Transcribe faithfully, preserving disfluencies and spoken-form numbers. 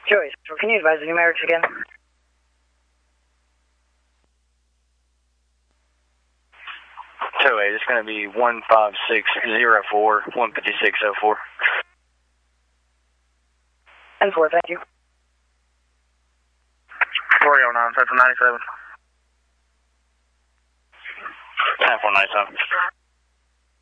Joey, can you advise the numerics again? two eight, it's going to be one five six zero four, one five six zero four. And four, thank you. three oh nine, Central ninety-seven. ten four ninety-seven.